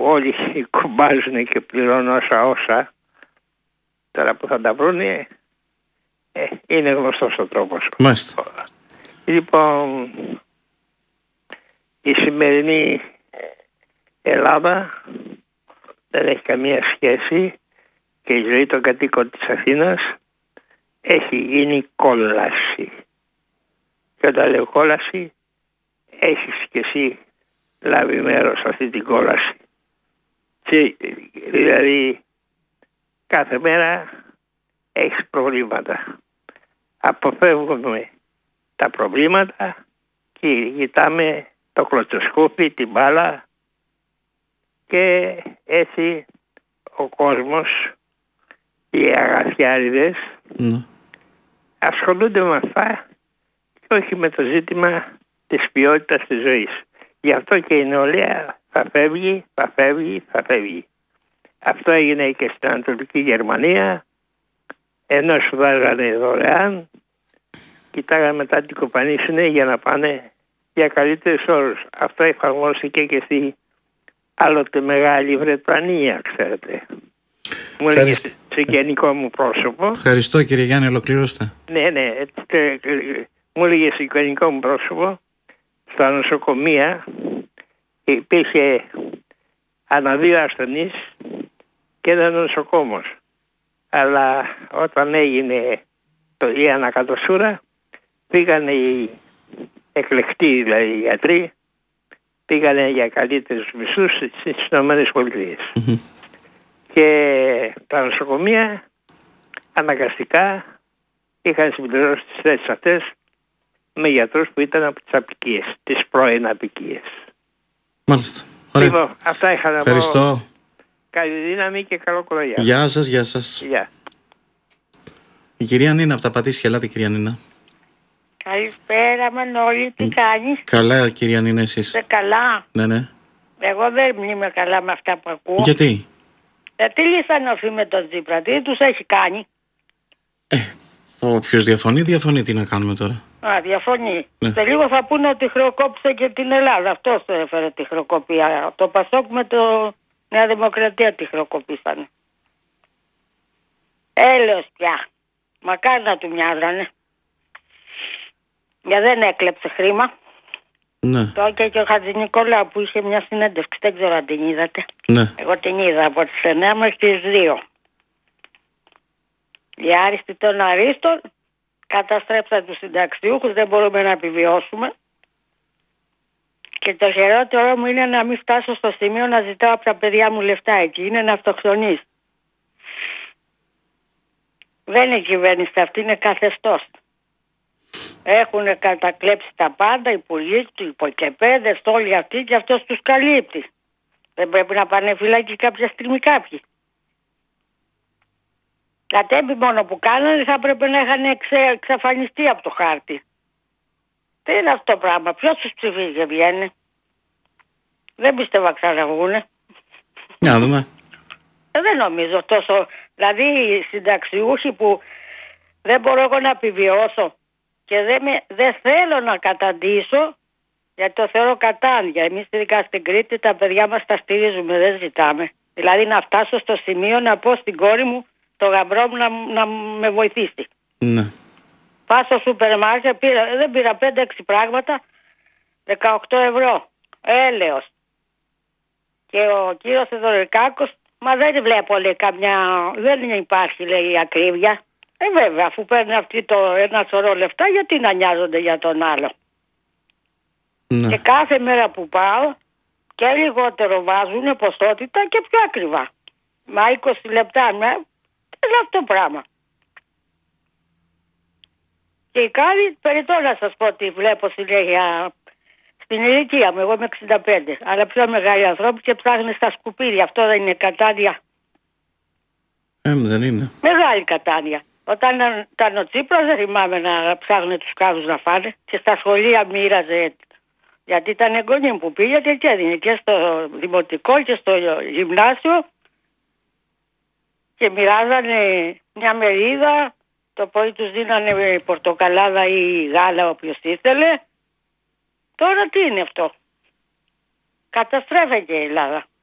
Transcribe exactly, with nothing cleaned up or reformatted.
όλοι κουμπάζουν και πληρώνουν όσα όσα, τώρα που θα τα βρούνε, ε, είναι γνωστός ο τρόπος. Μάλιστα. Λοιπόν, η σημερινή Ελλάδα δεν έχει καμία σχέση και η ζωή των κατοίκων της Αθήνας έχει γίνει κόλαση. Και όταν λέω κόλαση, έχεις και εσύ λάβει μέρος σε αυτή την κόλαση. Και, δηλαδή κάθε μέρα έχεις προβλήματα. Αποφεύγουμε τα προβλήματα και κοιτάμε το κλωτσοσκούπι, την μπάλα, και έτσι ο κόσμος, οι αγαθιάριδες, mm. ασχολούνται με αυτά και όχι με το ζήτημα της ποιότητας της ζωής. Γι' αυτό και η νεολαία θα φεύγει, θα φεύγει, θα φεύγει. Αυτό έγινε και στην Ανατολική Γερμανία, ενώ σπουδάζανε δωρεάν, κοιτάγανε μετά την κοπανίσουνε για να πάνε για καλύτερους όρους. Αυτό εφαρμόστηκε και στη άλλοτε Μεγάλη Βρετανία, ξέρετε. Μου έλεγε σε γενικό μου πρόσωπο. Ευχαριστώ κύριε Γιάννη, ολοκληρώστε. Ναι, ναι. Μου έλεγε σε γενικό μου πρόσωπο, στα νοσοκομεία υπήρχε ανά δύο ασθενείς και ένα νοσοκόμος. Αλλά όταν έγινε το, η ανακατοσούρα, πήγανε οι εκλεκτοί, δηλαδή οι γιατροί, πήγανε για καλύτερους μισθούς στις Ηνωμένες Πολιτείες. Mm-hmm. Και τα νοσοκομεία αναγκαστικά είχαν συμπληρώσει τις θέσεις αυτές με γιατρούς που ήταν από τις απικίες, τις πρώην απικίες. Μάλιστα. Ωραία. Λοιπόν, αυτά είχα να πω. Ευχαριστώ. Καλή δύναμη και καλό κοροϊά. Γεια σας, γεια σας. Γεια. Η κυρία Νίνα από τα Πατήσια, ελάτε κυρία Νίνα. Καλησπέρα Μανώλη, τι κάνεις? Καλά κυρία Νίνα, εσείς? Είσαι καλά? Ναι, ναι. Εγώ δεν είμαι καλά με αυτά που ακούω. Γιατί? Γιατί λυσανωθεί με τον Τσίπρα, τι τους έχει κάνει? Ε, όποιος διαφωνεί, διαφωνεί, τι να κάνουμε τώρα. Α, διαφωνεί. Ναι. Σε λίγο θα πούνε ότι χρεοκόπησε και την Ελλάδα. Αυτό το έφερε τη χρεοκοπία. Το Πασόκ με το Νέα Δημοκρατία τη χρεοκοπήσανε. Έλεος πια. Μακάρι να του μοιάζανε. Για δεν έκλεψε χρήμα. Ναι. Το και, και ο Χατζηνικόλαου που είχε μια συνέντευξη, δεν ξέρω αν την είδατε. Ναι. Εγώ την είδα από τις εννιά μέχρι τις δύο. Οι άριστοι των αρίστων καταστρέψαν τους συνταξιούχους, δεν μπορούμε να επιβιώσουμε. Και το χειρότερο μου είναι να μην φτάσω στο σημείο να ζητάω από τα παιδιά μου λεφτά εκεί. Είναι να αυτοκτονείς. Δεν είναι κυβέρνηση αυτή, είναι καθεστώς. Έχουν κατακλέψει τα πάντα, οι υπουργοί, οι υποκεπέδες, όλοι αυτοί, και αυτός τους καλύπτει. Δεν πρέπει να πάνε φυλάκι κάποια στιγμή κάποιοι? Κατέμπει μόνο που κάνανε θα πρέπει να είχαν εξε, εξαφανιστεί από το χάρτη. Τι είναι αυτό το πράγμα? Ποιος τους ψηφίζει, βγαίνει? Δεν πίστευα ξαναβγούνε. Να δούμε. Ε, δεν νομίζω τόσο. Δηλαδή οι συνταξιούχοι που δεν μπορώ εγώ να επιβιώσω και δεν, με, δεν θέλω να καταντήσω, γιατί το θεωρώ κατάντια. Εμείς ειδικά στην Κρήτη τα παιδιά μας τα στηρίζουμε, δεν ζητάμε. Δηλαδή να φτάσω στο σημείο να πω στην κόρη μου, το γαμπρό μου να, να με βοηθήσει. Ναι. Πάω στο σούπερ μάρκετ, πήρα, δεν πήρα πέντε έξι πράγματα, δεκαοκτώ ευρώ. Έλεος. Και ο κύριος Θεοδωρικάκος, μα δεν βλέπω, λέει, καμιά, δεν υπάρχει, λέει, ακρίβεια. Ε, βέβαια, αφού παίρνει αυτή το ένα σωρό λεφτά, γιατί να νοιάζονται για τον άλλο? Ναι. Και κάθε μέρα που πάω, και λιγότερο βάζουν ποσότητα και πιο ακριβά. Μα είκοσι λεπτά, με, είναι αυτό το πράγμα. Και η Κάρη, περιττό να σας πω ότι βλέπω συνέχεια στην ηλικία μου, εγώ είμαι εξήντα πέντε, αλλά πιο μεγάλοι ανθρώποι και ψάχνουν στα σκουπίδια. Αυτό δεν είναι κατάνοια? Ε, δεν είναι. Μεγάλη κατάνοια. Όταν ήταν ο Τσίπρας δεν θυμάμαι να ψάχνουν τους κάδους να φάνε, και στα σχολεία μοίραζε, γιατί ήταν εγγονή που πήγε και έδινε και στο δημοτικό και στο γυμνάσιο, και μοιράζανε μια μερίδα, το πρωί τους δίνανε πορτοκαλάδα ή γάλα όποιος ήθελε. Τώρα τι είναι αυτό? Καταστρέφεται η Ελλάδα.